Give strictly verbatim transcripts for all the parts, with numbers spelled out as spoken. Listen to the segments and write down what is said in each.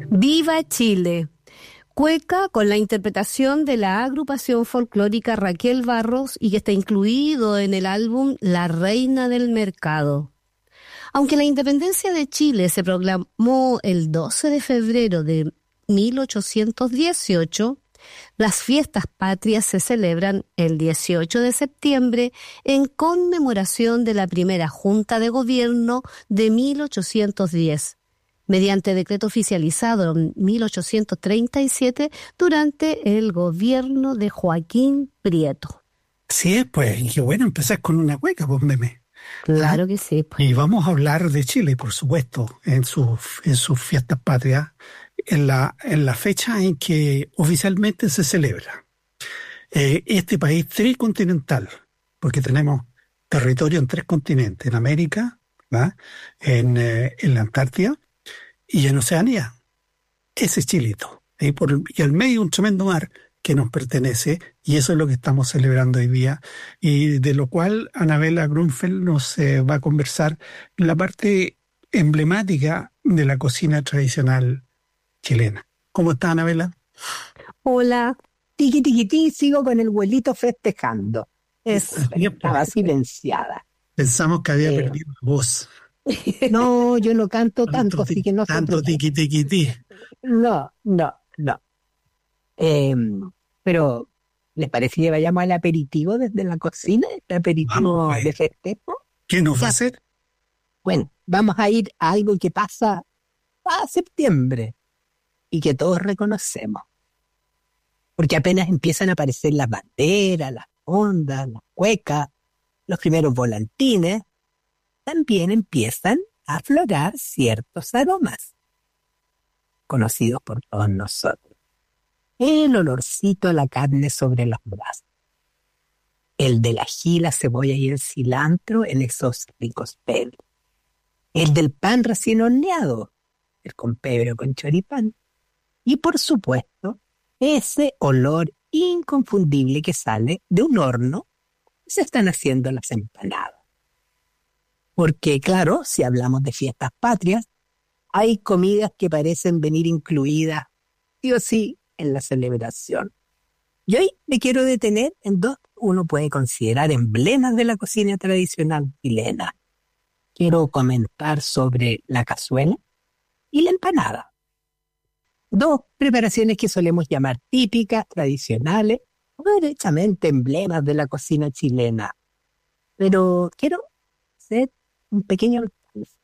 Viva Chile. Cueca con la interpretación de la agrupación folclórica Raquel Barros y que está incluido en el álbum La Reina del Mercado. Aunque la independencia de Chile se proclamó el doce de febrero de mil ochocientos dieciocho, las fiestas patrias se celebran el dieciocho de septiembre en conmemoración de la primera Junta de Gobierno de mil ochocientos diez. Mediante decreto oficializado en mil ochocientos treinta y siete durante el gobierno de Joaquín Prieto. Sí, es, pues, y qué bueno empezar con una cueca, pues, meme. Claro ¿Ah? que sí. Pues. Y vamos a hablar de Chile, por supuesto, en sus en sus fiestas patrias, en la, en la fecha en que oficialmente se celebra. Eh, este país tricontinental, porque tenemos territorio en tres continentes, en América, ¿verdad? en, eh, en la Antártida, y en Oceanía, ese es Chilito. Y, por, y al medio un tremendo mar que nos pertenece, y eso es lo que estamos celebrando hoy día, y de lo cual Anabela Grunfeld nos eh, va a conversar la parte emblemática de la cocina tradicional chilena. ¿Cómo está, Anabela? Hola. Tiqui, tiqui, tiqui, sigo con el vuelito festejando. Es, estaba silenciada. Pensamos que había eh, perdido la voz. No, yo no canto tanto, así que no sé. Tanto tiqui tiqui ti. No, no, no. Eh, pero, ¿les parece que vayamos al aperitivo desde la cocina? ¿El aperitivo Vamos, de festejo? ¿Qué nos Ya. va a hacer? Bueno, vamos a ir a algo que pasa a septiembre y que todos reconocemos. Porque apenas empiezan a aparecer las banderas, las ondas, las cuecas, los primeros volantines, también empiezan a aflorar ciertos aromas, conocidos por todos nosotros. El olorcito a la carne sobre los brazos, el del ají, la cebolla y el cilantro en esos ricos pebres, el del pan recién horneado, el con pebre o con choripán, y por supuesto, ese olor inconfundible que sale de un horno que se están haciendo las empanadas. Porque, claro, si hablamos de fiestas patrias, hay comidas que parecen venir incluidas, sí o sí, en la celebración. Y hoy me quiero detener en dos que uno puede considerar emblemas de la cocina tradicional chilena. Quiero comentar sobre la cazuela y la empanada. Dos preparaciones que solemos llamar típicas, tradicionales, o derechamente emblemas de la cocina chilena. Pero quiero hacer un pequeño alcance.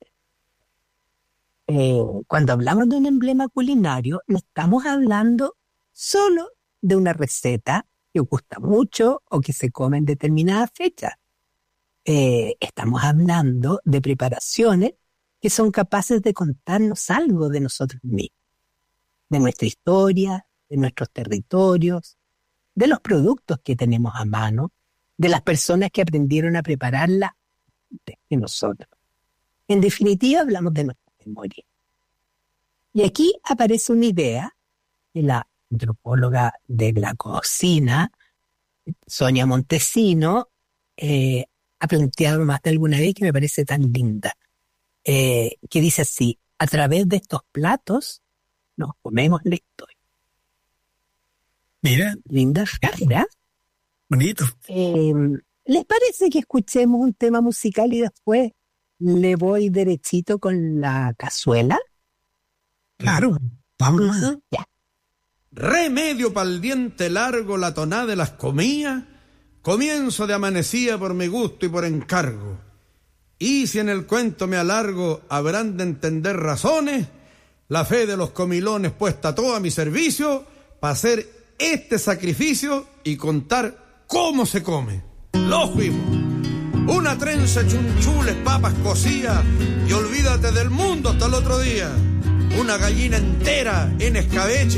Eh, cuando hablamos de un emblema culinario, no estamos hablando solo de una receta que gusta mucho o que se come en determinada fecha. Eh, estamos hablando de preparaciones que son capaces de contarnos algo de nosotros mismos, de nuestra historia, de nuestros territorios, de los productos que tenemos a mano, de las personas que aprendieron a prepararla de nosotros. En definitiva, hablamos de nuestra memoria. Y aquí aparece una idea que la antropóloga de la cocina, Sonia Montesino, eh, ha planteado más de alguna vez, que me parece tan linda, eh, que dice así: a través de estos platos nos comemos la historia. Mira, Linda frase. bonito. Eh, ¿Les parece que escuchemos un tema musical y después le voy derechito con la cazuela? Claro, vamos. Uh-huh. Ya. Remedio pa'l diente largo, la tonada de las comía, comienzo de amanecía por mi gusto y por encargo. Y si en el cuento me alargo, habrán de entender razones, la fe de los comilones puesta toda a mi servicio, para hacer este sacrificio y contar cómo se come. Lo fuimos. Una trenza, chunchules, papas cocidas, y olvídate del mundo hasta el otro día. Una gallina entera en escabeche